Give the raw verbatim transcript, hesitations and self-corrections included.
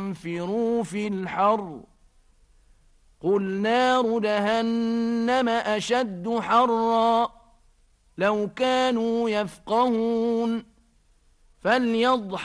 انفروا في الحر قل نار جهنم أشد حرا لو كانوا يفقهون فليضحكوا